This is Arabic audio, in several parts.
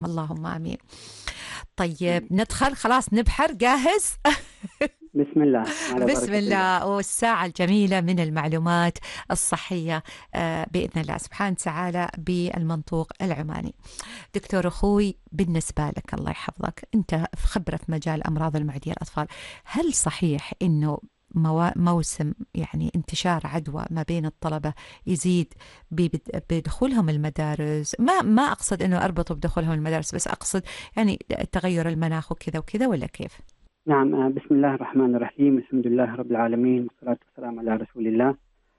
اللهم آمين. طيب ندخل، خلاص نبحر، جاهز؟ بسم الله على بسم بركة الله. الله. والساعة الجميلة من المعلومات الصحية بإذن الله سبحانه وتعالى بالمنطوق العماني. دكتور أخوي، بالنسبة لك الله يحفظك، أنت خبرة في مجال أمراض المعدية الأطفال، هل صحيح أنه موسم يعني انتشار عدوى ما بين الطلبة يزيد بدخولهم المدارس؟ ما أقصد أنه أربطه بدخولهم المدارس، بس أقصد يعني تغير المناخ وكذا وكذا، ولا كيف؟ نعم، بسم الله الرحمن الرحيم، الحمد لله رب العالمين، والصلاة والسلام على رسول الله.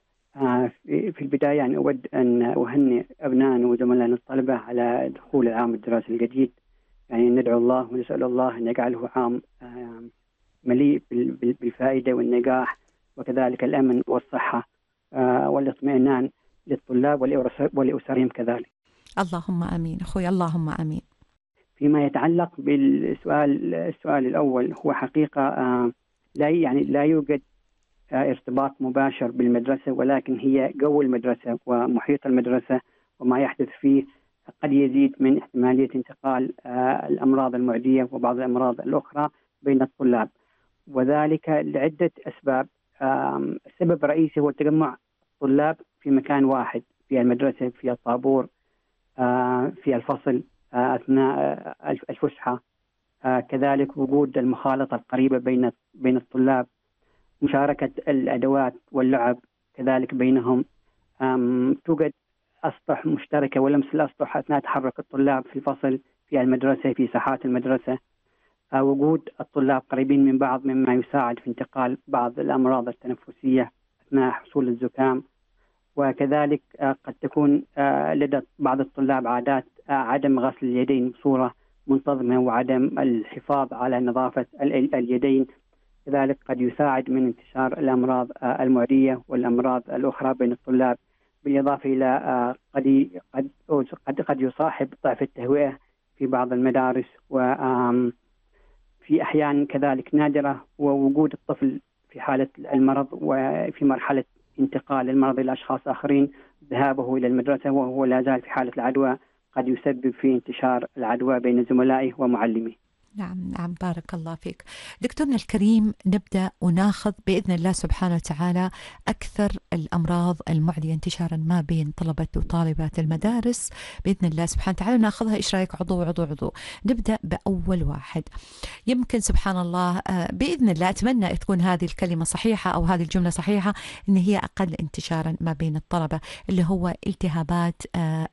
في البداية يعني أود أن أهنئ أبنائنا وزملائنا الطلبة على دخول العام الدراسي الجديد. يعني ندعو الله ونسأل الله أن يجعله عام مليء بالفائدة والنجاح، وكذلك الأمن والصحة والاطمئنان للطلاب ولأسرهم كذلك. اللهم آمين أخوي، اللهم آمين. فيما يتعلق السؤال الأول، هو حقيقة لا يوجد ارتباط مباشر بالمدرسة، ولكن هي جو المدرسة ومحيط المدرسة وما يحدث فيه قد يزيد من احتمالية انتقال الأمراض المعدية وبعض الأمراض الأخرى بين الطلاب، وذلك لعدة أسباب. السبب الرئيسي هو تجمع الطلاب في مكان واحد في المدرسة، في الطابور، في الفصل، أثناء الفسحة، كذلك وجود المخالطة القريبة بين الطلاب، مشاركة الأدوات واللعب كذلك بينهم، توجد أسطح مشتركة ولمس الأسطح أثناء تحرك الطلاب في الفصل، في المدرسة، في ساحات المدرسة، وجود الطلاب قريبين من بعض مما يساعد في انتقال بعض الأمراض التنفسية أثناء حصول الزكام، وكذلك قد تكون لدى بعض الطلاب عادات عدم غسل اليدين بصورة منتظمة وعدم الحفاظ على نظافة اليدين، كذلك قد يساعد من انتشار الأمراض المعدية والأمراض الأخرى بين الطلاب، بالإضافة إلى قد يصاحب ضعف التهوية في بعض المدارس، وفي أحيان كذلك نادرة ووجود الطفل في حالة المرض وفي مرحلة انتقال المرض إلى أشخاص آخرين، ذهابه إلى المدرسة وهو لا زال في حالة العدوى قد يسبب في انتشار العدوى بين زملائه ومعلميه. نعم نعم، بارك الله فيك. دكتورنا الكريم، نبدأ وناخذ بإذن الله سبحانه وتعالى أكثر الأمراض المعدية انتشارا ما بين طلبة وطالبات المدارس بإذن الله سبحانه وتعالى، ناخذها إيش رأيك عضو عضو عضو. نبدأ بأول واحد، يمكن سبحان الله بإذن الله أتمنى تكون هذه الكلمة صحيحة أو هذه الجملة صحيحة، إن هي أقل انتشارا ما بين الطلبة، اللي هو التهابات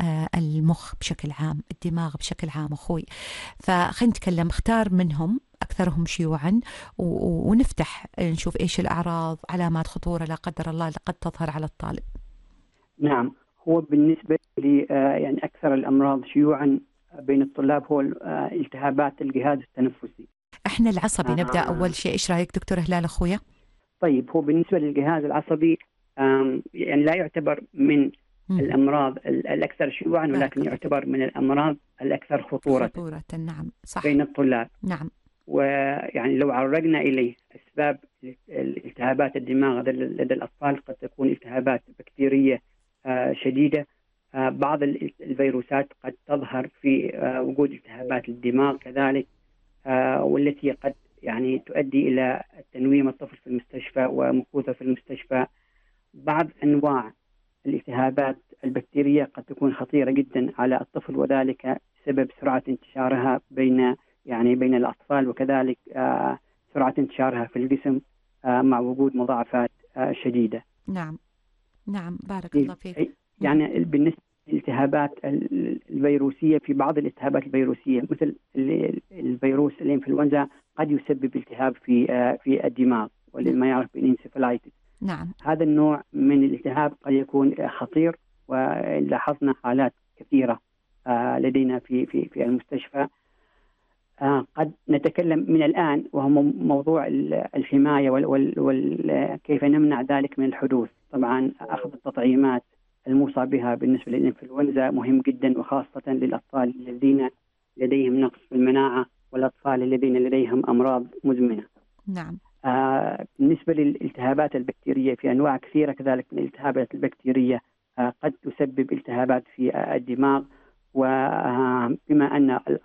المخ بشكل عام، الدماغ بشكل عام أخوي. فخلينا نتكلم، اختار منهم أكثرهم شيوعا ونفتح نشوف إيش الأعراض، علامات خطورة لا قدر الله قد تظهر على الطالب. نعم، هو بالنسبة لي يعني أكثر الأمراض شيوعا بين الطلاب هو التهابات الجهاز التنفسي. احنا العصبي نبدأ أول شيء، إيش رأيك دكتور هلال أخويا؟ طيب، هو بالنسبة للجهاز العصبي يعني لا يعتبر من الأمراض الأكثر شيوعا، ولكن يعتبر من الأمراض الأكثر خطورة. نعم صح. بين الطلاب. نعم. ويعني لو عرجنا إليه أسباب التهابات الدماغ لدى الأطفال، قد تكون التهابات بكتيرية شديدة، بعض الفيروسات قد تظهر في وجود التهابات الدماغ كذلك، والتي قد يعني تؤدي إلى تنويم الطفل في المستشفى ومكوثه في المستشفى. بعض أنواع الالتهابات البكتيرية قد تكون خطيرة جدا على الطفل، وذلك بسبب سرعة انتشارها بين الأطفال، وكذلك سرعة انتشارها في الجسم مع وجود مضاعفات شديدة. نعم نعم، بارك الله فيك. يعني بالنسبة للالتهابات الفيروسية، في بعض الالتهابات الفيروسية مثل الفيروس الإنفلونزا قد يسبب التهاب في الدماغ، ولما يعرف بالإنسفلايتس. نعم. هذا النوع من الالتهاب قد يكون خطير، ولاحظنا حالات كثيرة لدينا في المستشفى. قد نتكلم من الآن وهو موضوع الحماية وكيف نمنع ذلك من الحدوث. طبعا أخذ التطعيمات الموصى بها بالنسبة للإنفلونزا مهم جدا، وخاصة للأطفال الذين لديهم نقص في المناعة والأطفال الذين لديهم أمراض مزمنة. نعم. بالنسبة للالتهابات البكتيرية، في أنواع كثيرة كذلك من الالتهابات البكتيرية قد تسبب التهابات في الدماغ، وبما أن